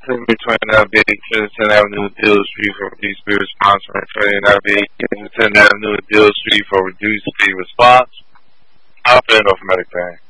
between Beatty, 10 Avenue, Dill Street for reduced speed response. 29B, 10 Avenue, Dill Street for reduced speed response. I'll put it off medic thing.